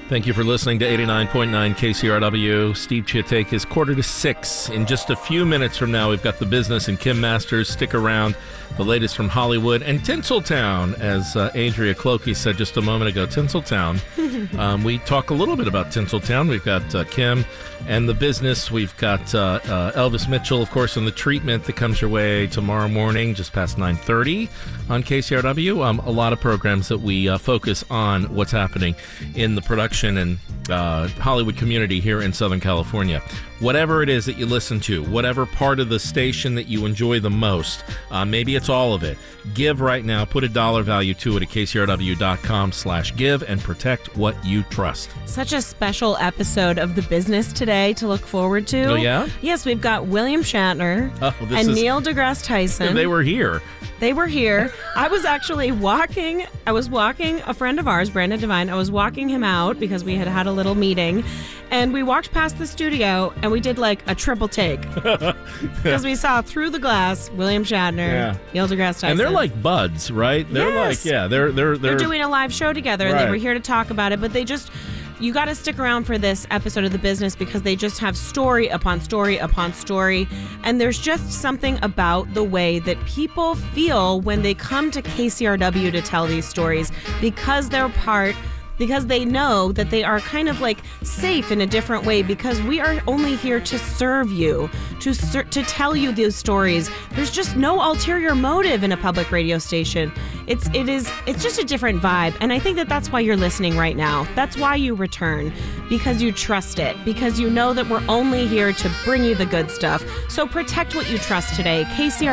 Thank you for listening to 89.9 KCRW. Steve Chiatek is 5:45. In just a few minutes from now, we've got The Business and Kim Masters. Stick around. The latest from Hollywood and Tinseltown, as Adria Clokey said just a moment ago. Tinseltown. We talk a little bit about Tinseltown. We've got Kim and The Business. We've got Elvis Mitchell, of course, and The Treatment that comes your way tomorrow morning, just past 9:30 on KCRW. A lot of programs that we focus on what's happening in the production and Hollywood community here in Southern California. Whatever it is that you listen to, whatever part of the station that you enjoy the most, maybe it's all of it. Give right now. Put a dollar value to it at kcrw.com/give and protect what you trust. Such a special episode of The Business today to look forward to. Oh, yeah? Yes, we've got William Shatner and Neil deGrasse Tyson. They were here. They were here. I was actually walking a friend of ours, Brandon Devine. I was walking him out because we had a little meeting, and we walked past the studio and we did like a triple take because we saw through the glass William Shatner, Neil deGrasse Tyson. And they're like buds, right? They're they're doing a live show together, and they were here to talk about it, but you got to stick around for this episode of The Business because they just have story upon story upon story. And there's just something about the way that people feel when they come to KCRW to tell these stories because they know that they are kind of like safe in a different way because we are only here to serve you, to tell you those stories. There's just no ulterior motive in a public radio station. It's just a different vibe. And I think that's why you're listening right now. That's why you return, because you trust it, because you know that we're only here to bring you the good stuff. So protect what you trust today.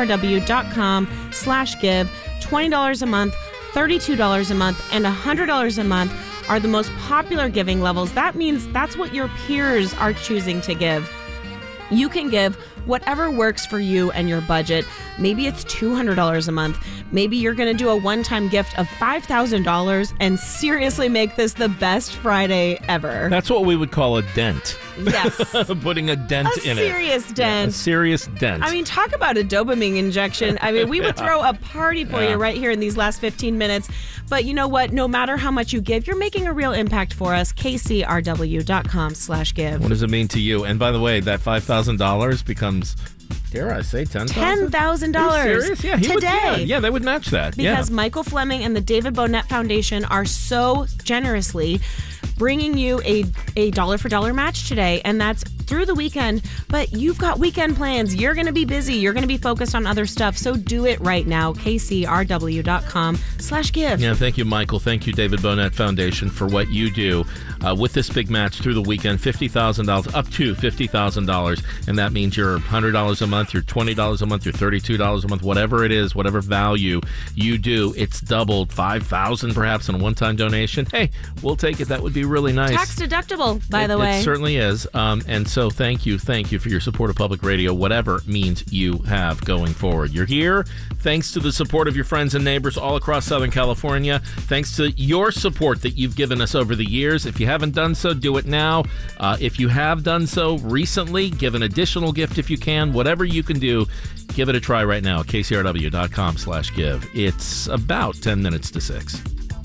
KCRW.com/give. $20 a month, $32 a month, and $100 a month are the most popular giving levels. That means that's what your peers are choosing to give. You can give whatever works for you and your budget. Maybe it's $200 a month. Maybe you're going to do a one-time gift of $5,000 and seriously make this the best Friday ever. That's what we would call a dent. Yes. Putting a dent in it. A serious dent. A serious dent. I mean, talk about a dopamine injection. I mean, we would throw a party for you right here in these last 15 minutes. But you know what? No matter how much you give, you're making a real impact for us. KCRW.com/give. What does it mean to you? And by the way, that $5,000 becomes, dare I say, $10,000? $10,000. Serious? Yeah, today. Yeah, they would match that. Because Michael Fleming and the David Bonnet Foundation are so generously bringing you a dollar for dollar match today, and that's through the weekend. But you've got weekend plans. You're going to be busy. You're going to be focused on other stuff. So do it right now. KCRW.com/give. Yeah, thank you, Michael. Thank you, David Bonnet Foundation, for what you do with this big match through the weekend. $50,000, up to $50,000, and that means you're $100 a month, you're $20 a month, you're $32 a month, whatever it is, whatever value you do, it's doubled. $5,000 perhaps in a one-time donation. Hey, we'll take it. That would be really nice. Tax deductible, by the way. It certainly is. And so thank you for your support of public radio, whatever means you have going forward. You're here thanks to the support of your friends and neighbors all across Southern California, thanks to your support that you've given us over the years. If you haven't done so, do it now. If you have done so recently, give an additional gift if you can. Whatever you can do, give it a try right now at kcrw.com/give. It's about 10 minutes to 6.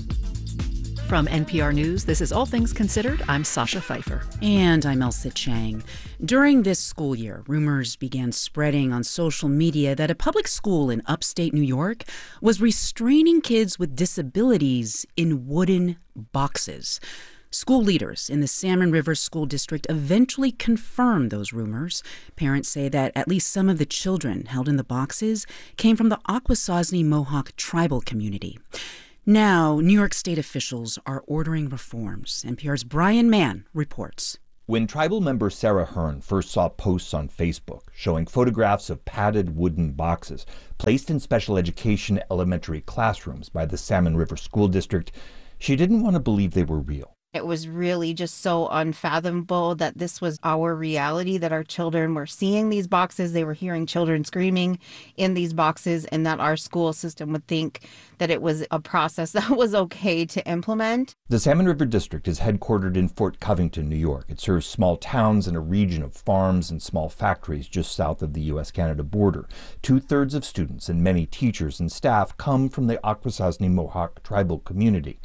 From NPR News, this is All Things Considered. I'm Sasha Pfeiffer. And I'm Elsa Chang. During this school year, rumors began spreading on social media that a public school in upstate New York was restraining kids with disabilities in wooden boxes. School leaders in the Salmon River School District eventually confirmed those rumors. Parents say that at least some of the children held in the boxes came from the Akwesasne Mohawk tribal community. Now, New York State officials are ordering reforms. NPR's Brian Mann reports. When tribal member Sarah Hearn first saw posts on Facebook showing photographs of padded wooden boxes placed in special education elementary classrooms by the Salmon River School District, she didn't want to believe they were real. It was really just so unfathomable that this was our reality, that our children were seeing these boxes, they were hearing children screaming in these boxes, and that our school system would think that it was a process that was okay to implement. The Salmon River District is headquartered in Fort Covington, New York. It serves small towns and a region of farms and small factories just south of the U.S.-Canada border. 2/3 of students and many teachers and staff come from the Akwesasne Mohawk tribal community.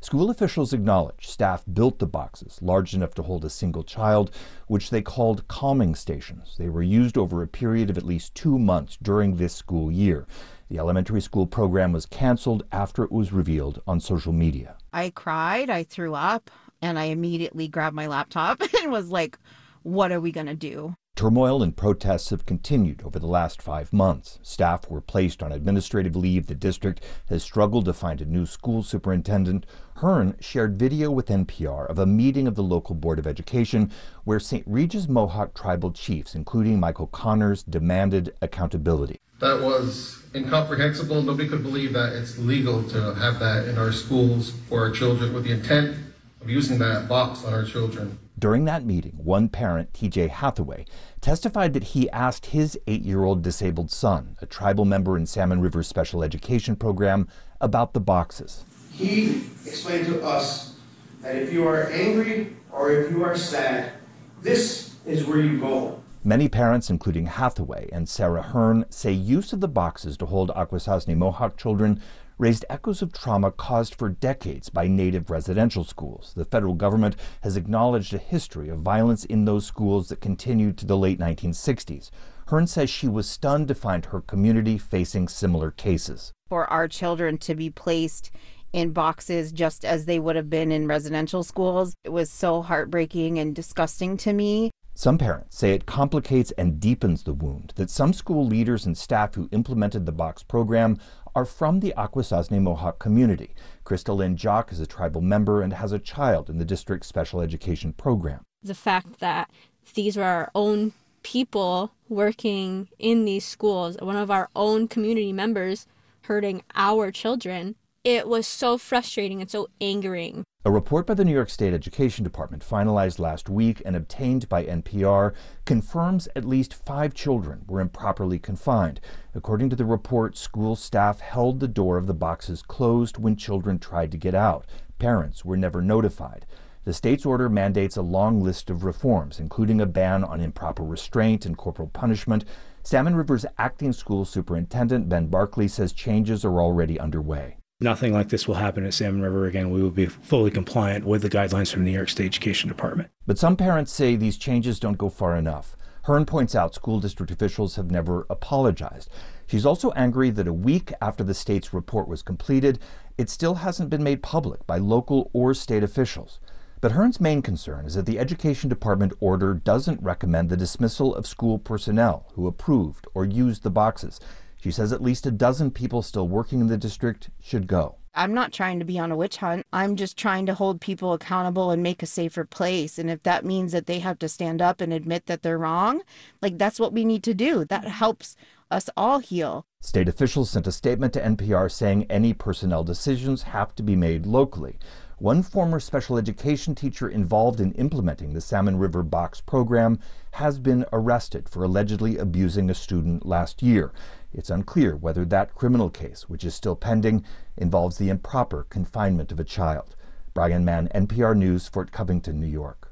School officials acknowledge staff built the boxes large enough to hold a single child, which they called calming stations. They were used over a period of at least 2 months during this school year. The elementary school program was canceled after it was revealed on social media. I cried, I threw up, and I immediately grabbed my laptop and was like, what are we going to do? Turmoil and protests have continued over the last 5 months. Staff were placed on administrative leave. The district has struggled to find a new school superintendent. Hearn shared video with NPR of a meeting of the local Board of Education where St. Regis Mohawk tribal chiefs, including Michael Connors, demanded accountability. That was incomprehensible. Nobody could believe that it's legal to have that in our schools for our children with the intent of using that box on our children. During that meeting, one parent, TJ Hathaway, testified that he asked his 8-year-old disabled son, a tribal member in Salmon River's special education program, about the boxes. He explained to us that if you are angry or if you are sad, this is where you go. Many parents, including Hathaway and Sarah Hearn, say use of the boxes to hold Akwesasne Mohawk children raised echoes of trauma caused for decades by Native residential schools. The federal government has acknowledged a history of violence in those schools that continued to the late 1960s. Hearn says she was stunned to find her community facing similar cases. For our children to be placed in boxes just as they would have been in residential schools, it was so heartbreaking and disgusting to me. Some parents say it complicates and deepens the wound, that some school leaders and staff who implemented the box program are from the Akwesasne Mohawk community. Krista Lynn Jock is a tribal member and has a child in the district's special education program. The fact that these were our own people working in these schools, one of our own community members hurting our children, it was so frustrating and so angering. A report by the New York State Education Department finalized last week and obtained by NPR confirms at least 5 children were improperly confined. According to the report, school staff held the door of the boxes closed when children tried to get out. Parents were never notified. The state's order mandates a long list of reforms, including a ban on improper restraint and corporal punishment. Salmon River's acting school superintendent, Ben Barkley, says changes are already underway. Nothing like this will happen at Salmon River again. We will be fully compliant with the guidelines from the New York State Education Department. But some parents say these changes don't go far enough. Hearn points out school district officials have never apologized. She's also angry that a week after the state's report was completed, it still hasn't been made public by local or state officials. But Hearn's main concern is that the Education Department order doesn't recommend the dismissal of school personnel who approved or used the boxes. She says at least a dozen people still working in the district should go. I'm not trying to be on a witch hunt. I'm just trying to hold people accountable and make a safer place. And if that means that they have to stand up and admit that they're wrong, that's what we need to do. That helps us all heal. State officials sent a statement to NPR saying any personnel decisions have to be made locally. One former special education teacher involved in implementing the Salmon River Box program has been arrested for allegedly abusing a student last year. It's unclear whether that criminal case, which is still pending, involves the improper confinement of a child. Brian Mann, NPR News, Fort Covington, New York.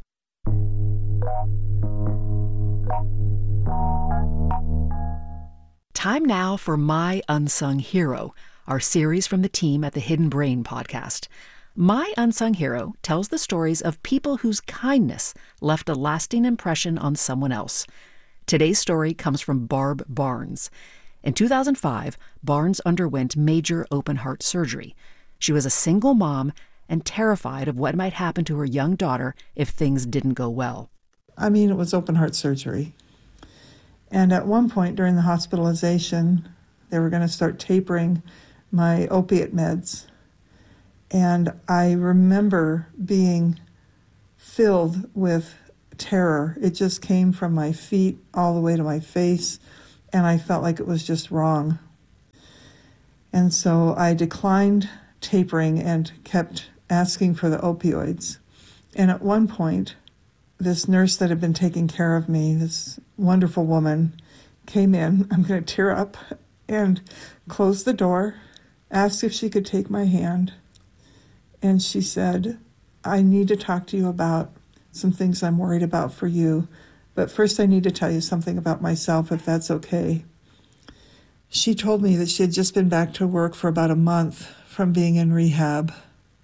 Time now for My Unsung Hero, our series from the team at the Hidden Brain podcast. My Unsung Hero tells the stories of people whose kindness left a lasting impression on someone else. Today's story comes from Barb Barnes. In 2005, Barnes underwent major open-heart surgery. She was a single mom and terrified of what might happen to her young daughter if things didn't go well. It was open-heart surgery. And at one point during the hospitalization, they were going to start tapering my opiate meds. And I remember being filled with terror. It just came from my feet all the way to my face, and I felt like it was just wrong. And so I declined tapering and kept asking for the opioids. And at one point, this nurse that had been taking care of me, this wonderful woman, came in, I'm going to tear up, and closed the door, asked if she could take my hand. And she said, I need to talk to you about some things I'm worried about for you. But first I need to tell you something about myself, if that's okay. She told me that she had just been back to work for about a month from being in rehab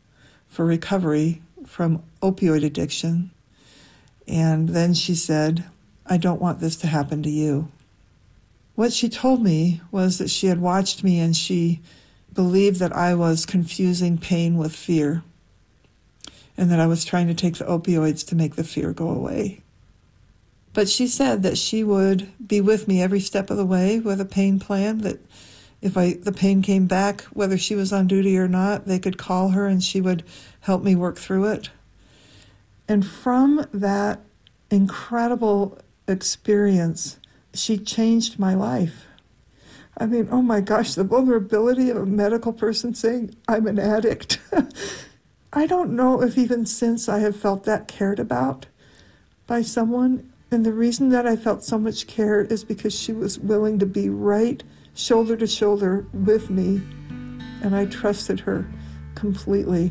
for recovery from opioid addiction. And then she said, "I don't want this to happen to you." What she told me was that she had watched me and she believed that I was confusing pain with fear, and that I was trying to take the opioids to make the fear go away. But she said that she would be with me every step of the way with a pain plan, that if the pain came back, whether she was on duty or not, they could call her and she would help me work through it. And from that incredible experience, she changed my life. I mean, oh my gosh, the vulnerability of a medical person saying, "I'm an addict." I don't know if even since I have felt that cared about by someone. And the reason that I felt so much care is because she was willing to be right shoulder to shoulder with me. And I trusted her completely.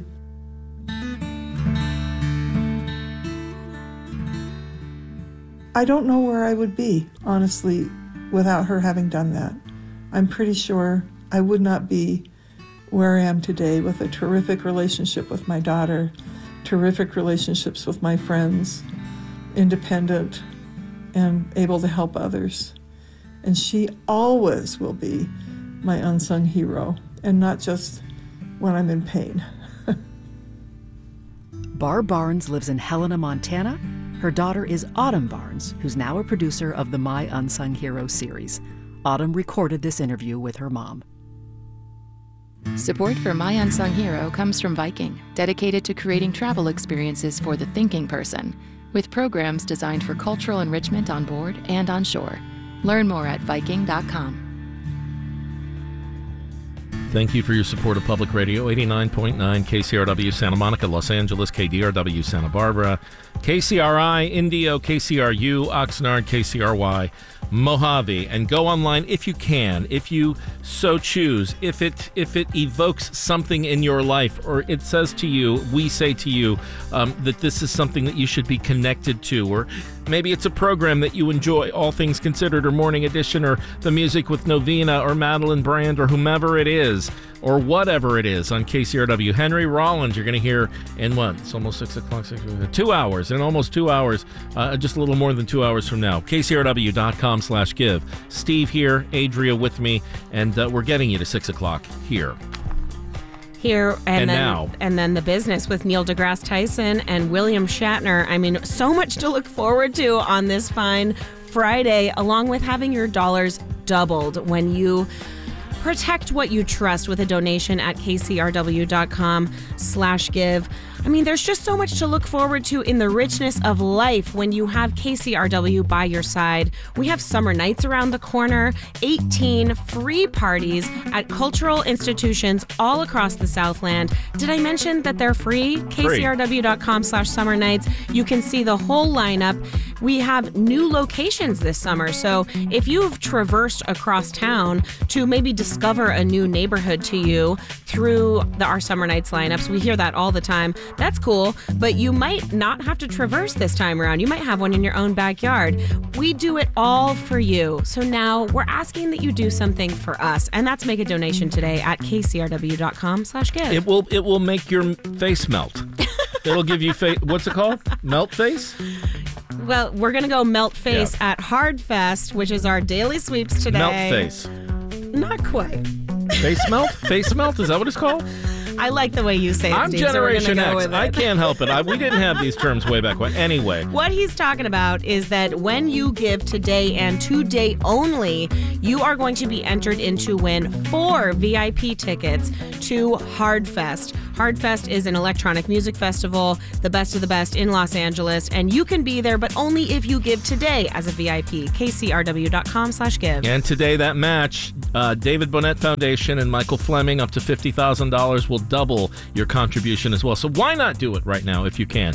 I don't know where I would be, honestly, without her having done that. I'm pretty sure I would not be where I am today, with a terrific relationship with my daughter, terrific relationships with my friends, independent and able to help others. And she always will be my unsung hero, and not just when I'm in pain. Barb Barnes lives in Helena, Montana. Her daughter is Autumn Barnes, who's now a producer of the My Unsung Hero series. Autumn recorded this interview with her mom. Support for My Unsung Hero comes from Viking, dedicated to creating travel experiences for the thinking person, with programs designed for cultural enrichment on board and on shore. Learn more at Viking.com. Thank you for your support of Public Radio. 89.9 KCRW Santa Monica, Los Angeles, KDRW Santa Barbara, KCRI Indio, KCRU Oxnard, KCRY Mojave. And go online if you can, if you so choose, if it evokes something in your life, or it says to you, we say to you, that this is something that you should be connected to, or maybe it's a program that you enjoy, All Things Considered or Morning Edition or The Music with Novena or Madeline Brand or whomever it is, or whatever it is on KCRW. Henry Rollins, you're going to hear in what? It's almost 6 o'clock, 2 hours, in almost 2 hours, just a little more than 2 hours from now. KCRW.com/give. Steve here, Adria with me, and we're getting you to 6 o'clock here. And then the business with Neil deGrasse Tyson and William Shatner. I mean, so much to look forward to on this fine Friday, along with having your dollars doubled when you protect what you trust with a donation at kcrw.com/give. I mean, there's just so much to look forward to in the richness of life when you have KCRW by your side. We have summer nights around the corner, 18 free parties at cultural institutions all across the Southland. Did I mention that they're free? KCRW.com/summer nights. You can see the whole lineup. We have new locations this summer, so if you've traversed across town to maybe discover a new neighborhood to you through our summer nights lineups, we hear that all the time. That's cool, but you might not have to traverse this time around. You might have one in your own backyard. We do it all for you. So now we're asking that you do something for us, and that's make a donation today at kcrw.com/give. It will make your face melt. It'll give you what's it called? Melt face? Well, we're going to go melt face at Hardfest, which is our daily sweeps today. Melt face. Not quite. Face melt? Face melt? Is that what it's called? I like the way you say it, I'm Steve, Generation so X. I can't help it. We didn't have these terms way back when. Anyway. What he's talking about is that when you give today and today only, you are going to be entered in to win 4 VIP tickets to Hardfest. Hardfest is an electronic music festival, the best of the best in Los Angeles, and you can be there, but only if you give today as a VIP. KCRW.com/give. And today that match, David Bonnet Foundation and Michael Fleming, up to $50,000 will double your contribution as well. So why not do it right now if you can?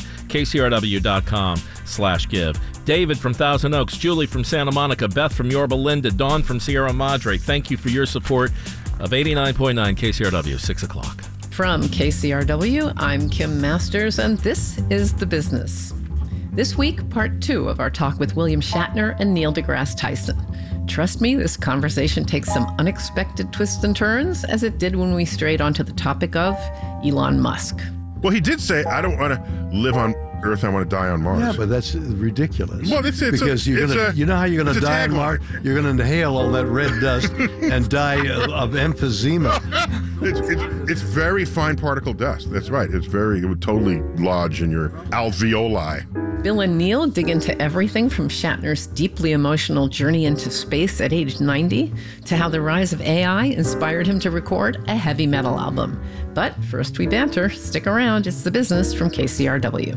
KCRW.com/give. David from Thousand Oaks, Julie from Santa Monica, Beth from Yorba Linda, Dawn from Sierra Madre. Thank you for your support of 89.9 KCRW, 6 o'clock. From KCRW, I'm Kim Masters, and this is The Business. This week, part 2 of our talk with William Shatner and Neil deGrasse Tyson. Trust me, this conversation takes some unexpected twists and turns, as it did when we strayed onto the topic of Elon Musk. Well, he did say, I don't want to live on Earth, I want to die on Mars. Yeah, but that's ridiculous. Well, because you know how you're going to die on Mars? You're going to inhale all that red dust and die of emphysema. It's very fine particle dust. That's right. It would totally lodge in your alveoli. Bill and Neil dig into everything from Shatner's deeply emotional journey into space at age 90 to how the rise of AI inspired him to record a heavy metal album. But first we banter. Stick around. It's The Business from KCRW.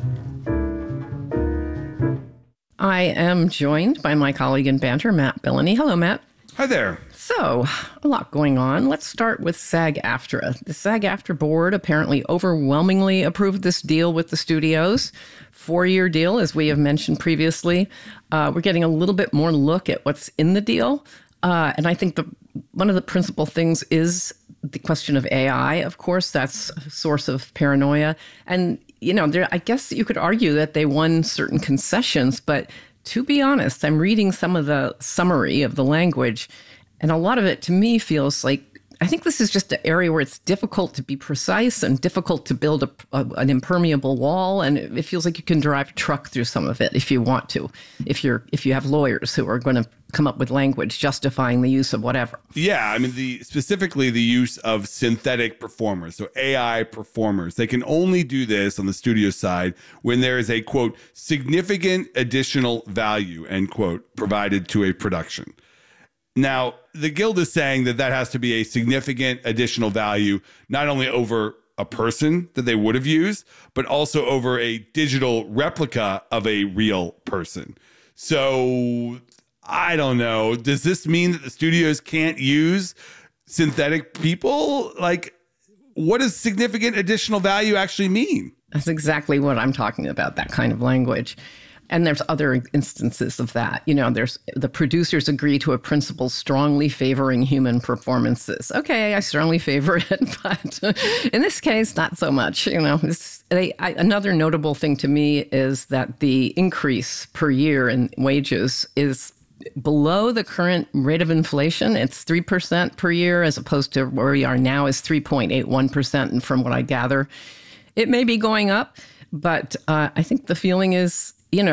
I am joined by my colleague in banter, Matt Billany. Hello, Matt. Hi there. So, a lot going on. Let's start with SAG-AFTRA. The SAG-AFTRA board apparently overwhelmingly approved this deal with the studios. 4-year deal, as we have mentioned previously. We're getting a little bit more look at what's in the deal. And I think one of the principal things is the question of AI. Of course, that's a source of paranoia. And, I guess you could argue that they won certain concessions. But to be honest, I'm reading some of the summary of the language, and a lot of it to me feels like, I think this is just an area where it's difficult to be precise and difficult to build an impermeable wall. And it feels like you can drive a truck through some of it if you want to, if you have lawyers who are going to come up with language justifying the use of whatever. Yeah, I mean, specifically the use of synthetic performers, so AI performers. They can only do this on the studio side when there is a, quote, significant additional value, end quote, provided to a production. Now, the Guild is saying that has to be a significant additional value, not only over a person that they would have used, but also over a digital replica of a real person. So I don't know. Does this mean that the studios can't use synthetic people? Like, what does significant additional value actually mean? That's exactly what I'm talking about, that kind of language. And there's other instances of that. There's the producers agree to a principle strongly favoring human performances. Okay, I strongly favor it, but in this case, not so much. Another notable thing to me is that the increase per year in wages is below the current rate of inflation. It's 3% per year, as opposed to where we are now is 3.81%. And from what I gather, it may be going up, but I think the feeling is,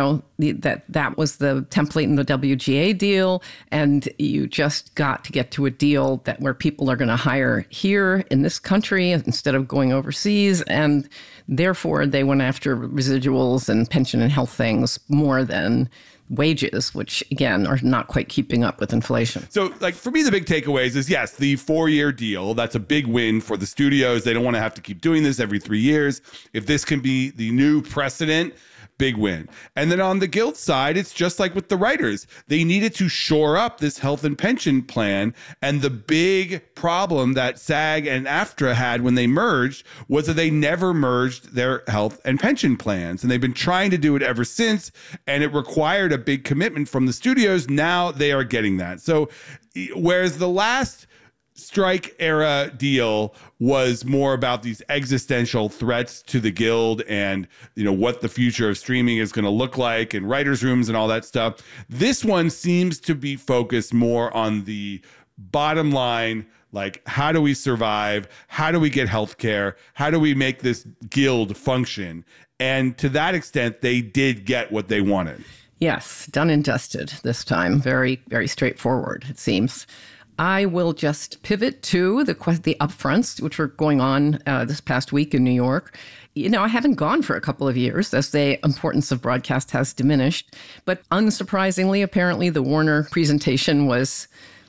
that was the template in the WGA deal, and you just got to get to a deal where people are going to hire here in this country instead of going overseas, and therefore they went after residuals and pension and health things more than wages, which again are not quite keeping up with inflation. So for me, the big takeaways is, yes, the 4-year deal, that's a big win for the studios. They don't want to have to keep doing this every 3 years. If this can be the new precedent, big win. And then on the Guild side, it's just like with the writers. They needed to shore up this health and pension plan. And the big problem that SAG and AFTRA had when they merged was that they never merged their health and pension plans. And they've been trying to do it ever since. And it required a big commitment from the studios. Now they are getting that. So whereas the last strike era deal was more about these existential threats to the Guild and, what the future of streaming is going to look like and writers' rooms and all that stuff. This one seems to be focused more on the bottom line, like, how do we survive? How do we get healthcare? How do we make this Guild function? And to that extent, they did get what they wanted. Yes, done and dusted this time. Very, very straightforward, it seems. I will just pivot to the upfronts, which were going on this past week in New York. I haven't gone for a couple of years as the importance of broadcast has diminished. But unsurprisingly, apparently the Warner presentation was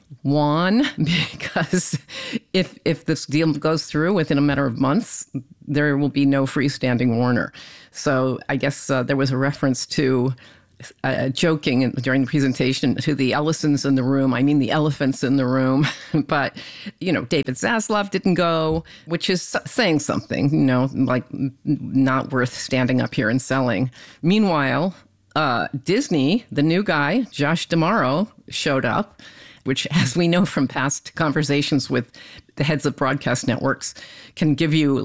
won because if this deal goes through within a matter of months, there will be no freestanding Warner. So I guess there was a reference to joking during the presentation to the Ellisons in the room. I mean, the elephants in the room. But, David Zaslav didn't go, which is saying something, like not worth standing up here and selling. Meanwhile, Disney, the new guy, Josh D'Amaro, showed up, which, as we know from past conversations with the heads of broadcast networks, can give you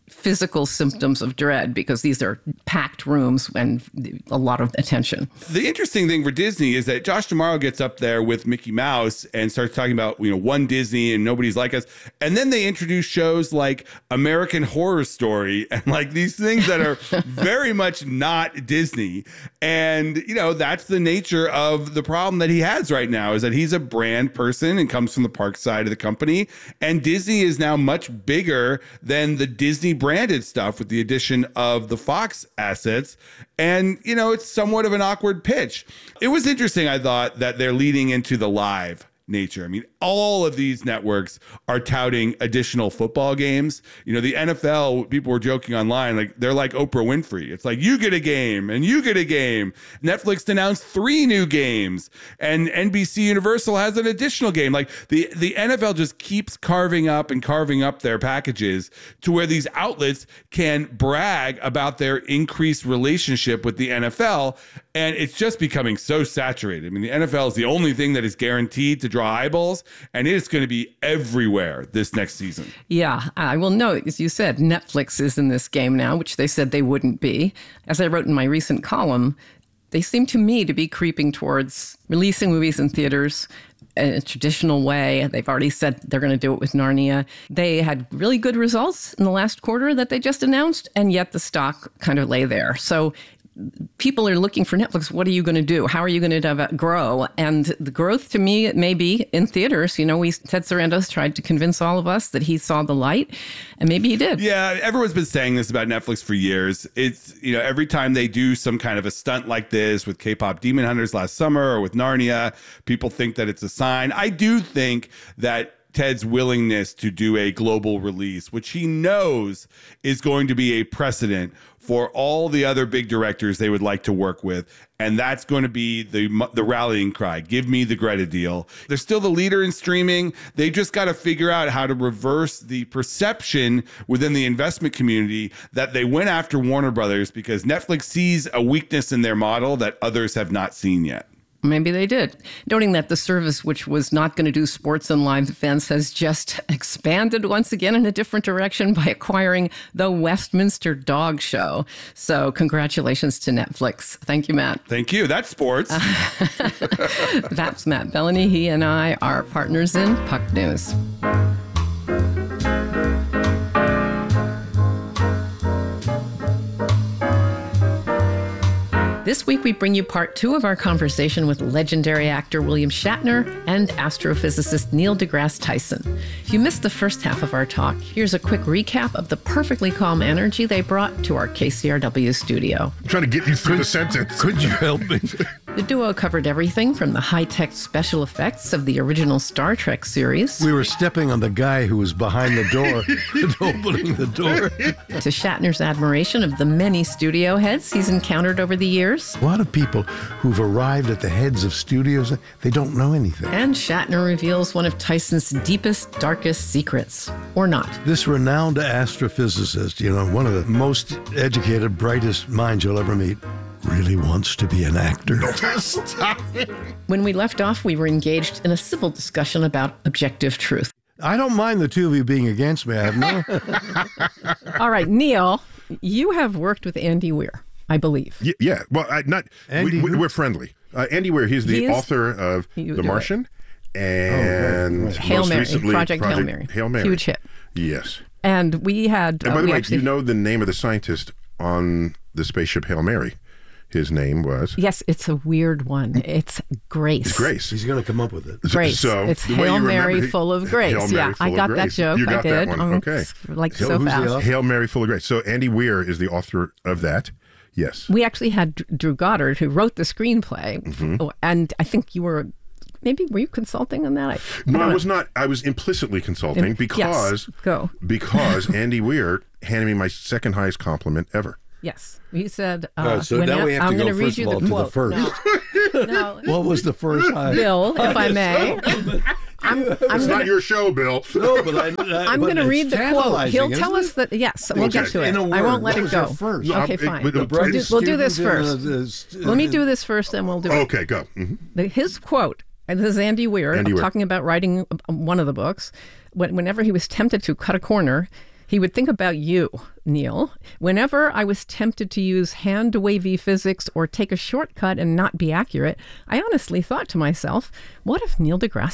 physical symptoms of dread because these are packed rooms and a lot of attention. The interesting thing for Disney is that Josh D'Amaro gets up there with Mickey Mouse and starts talking about, one Disney and nobody's like us. And then they introduce shows like American Horror Story and like these things that are very much not Disney. And, that's the nature of the problem that he has right now, is that he's a brand person and comes from the park side of the company. And Disney is now much bigger than the Disney branded stuff with the addition of the Fox assets. And, it's somewhat of an awkward pitch. It was interesting, I thought, that they're leading into the live nature. I mean, all of these networks are touting additional football games. The NFL, people were joking online, like they're like Oprah Winfrey. It's like, you get a game and you get a game. Netflix announced 3 new games and NBC Universal has an additional game. Like the NFL just keeps carving up their packages to where these outlets can brag about their increased relationship with the NFL. And it's just becoming so saturated. I mean, the NFL is the only thing that is guaranteed to draw eyeballs, and it is going to be everywhere this next season. Yeah, I will note, as you said, Netflix is in this game now, which they said they wouldn't be. As I wrote in my recent column, they seem to me to be creeping towards releasing movies in theaters in a traditional way. They've already said they're going to do it with Narnia. They had really good results in the last quarter that they just announced, and yet the stock kind of lay there. So people are looking for Netflix. What are you going to do? How are you going to grow? And the growth, to me, it may be in theaters. Ted Sarandos tried to convince all of us that he saw the light, and maybe he did. Yeah, everyone's been saying this about Netflix for years. It's, every time they do some kind of a stunt like this with K-pop Demon Hunters last summer or with Narnia, people think that it's a sign. I do think that Ted's willingness to do a global release, which he knows is going to be a precedent for all the other big directors they would like to work with. And that's going to be the rallying cry. Give me the Greta deal. They're still the leader in streaming. They just got to figure out how to reverse the perception within the investment community that they went after Warner Brothers because Netflix sees a weakness in their model that others have not seen yet. Maybe they did. Noting that the service, which was not going to do sports and live events, has just expanded once again in a different direction by acquiring the Westminster Dog Show. So congratulations to Netflix. Thank you, Matt. Thank you. That's sports. That's Matt Bellany. He and I are partners in Puck News. This week, we bring you part 2 of our conversation with legendary actor William Shatner and astrophysicist Neil deGrasse Tyson. If you missed the first half of our talk, here's a quick recap of the perfectly calm energy they brought to our KCRW studio. I'm trying to get you through the sentence. Could you help me? The duo covered everything from the high-tech special effects of the original Star Trek series. We were stepping on the guy who was behind the door and opening the door. To Shatner's admiration of the many studio heads he's encountered over the years. A lot of people who've arrived at the heads of studios, they don't know anything. And Shatner reveals one of Tyson's deepest, darkest secrets. Or not. This renowned astrophysicist, one of the most educated, brightest minds you'll ever meet, really wants to be an actor. Stop it. When we left off, we were engaged in a civil discussion about objective truth. I don't mind the two of you being against me. I have no... All right, Neil, you have worked with Andy Weir, I believe. Yeah. Well, we're friendly. Andy Weir, he's the author of The Martian and Hail most Mary, recently Project Hail Mary. Hail Mary. Huge hit. Yes. And we had... And by the way, do you know the name of the scientist on the spaceship Hail Mary? His name was? Yes, it's a weird one. It's Grace. It's Grace. He's going to come up with it. Grace. So it's Hail Mary full of grace. Hail Mary full I got of that grace. joke. You got I did. that one. Okay. So fast. Hail Mary full of grace. So Andy Weir is the author of that. Yes. We actually had Drew Goddard, who wrote the screenplay. Mm-hmm. And I think you were... Maybe were you consulting on that? I was not. I was implicitly consulting because Andy Weir handed me my second highest compliment ever. Yes. He said, so now we have to go first of all to the first. No. What was the first high? Bill, if I may. It's not your show, Bill. No, but I'm going to read the quote. He'll tell us that, yes, we'll get to it. I won't let it go. First? Okay, fine. We'll do this first. Let me do this first, and we'll do it. Okay, go. Mm-hmm. His quote, and this is Andy Weir, talking about writing one of the books. Whenever he was tempted to cut a corner, He would think about you, Neil. Whenever I was tempted to use hand-wavy physics or take a shortcut and not be accurate, I honestly thought to myself, what if Neil deGrasse